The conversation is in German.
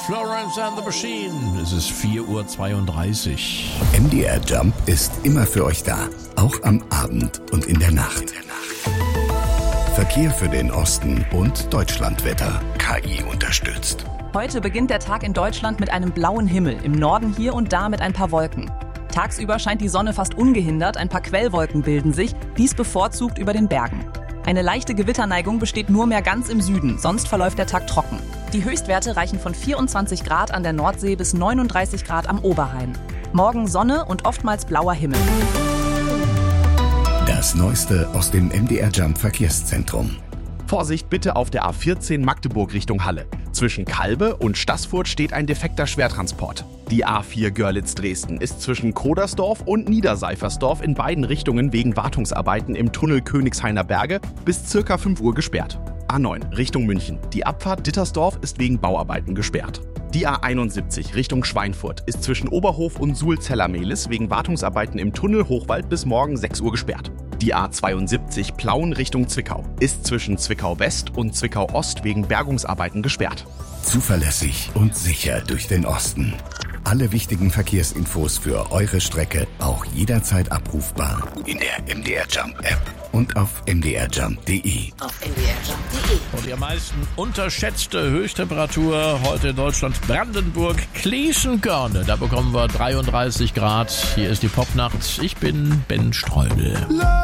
Florence and the Machine. Es ist 4:32 Uhr. MDR Jump ist immer für euch da, auch am Abend und in der Nacht. Verkehr für den Osten und Deutschlandwetter. KI unterstützt. Heute beginnt der Tag in Deutschland mit einem blauen Himmel, im Norden hier und da mit ein paar Wolken. Tagsüber scheint die Sonne fast ungehindert, ein paar Quellwolken bilden sich, dies bevorzugt über den Bergen. Eine leichte Gewitterneigung besteht nur mehr ganz im Süden, sonst verläuft der Tag trocken. Die Höchstwerte reichen von 24 Grad an der Nordsee bis 39 Grad am Oberrhein. Morgen Sonne und oftmals blauer Himmel. Das Neueste aus dem MDR Jump Verkehrszentrum. Vorsicht bitte auf der A14 Magdeburg Richtung Halle. Zwischen Kalbe und Staßfurt steht ein defekter Schwertransport. Die A4 Görlitz-Dresden ist zwischen Kodersdorf und Niederseifersdorf in beiden Richtungen wegen Wartungsarbeiten im Tunnel Königshainer Berge bis ca. 5 Uhr gesperrt. A9 Richtung München. Die Abfahrt Dittersdorf ist wegen Bauarbeiten gesperrt. Die A71 Richtung Schweinfurt ist zwischen Oberhof und Suhl-Zellermehlis wegen Wartungsarbeiten im Tunnel Hochwald bis morgen 6 Uhr gesperrt. Die A72 Plauen Richtung Zwickau ist zwischen Zwickau West und Zwickau Ost wegen Bergungsarbeiten gesperrt. Zuverlässig und sicher durch den Osten. Alle wichtigen Verkehrsinfos für eure Strecke auch jederzeit abrufbar in der MDR Jump App und auf mdrjump.de. Und die am meisten unterschätzte Höchsttemperatur heute in Deutschland Brandenburg, Kließen-Görne. Da bekommen wir 33 Grad. Hier ist die Popnacht. Ich bin Ben Streubel.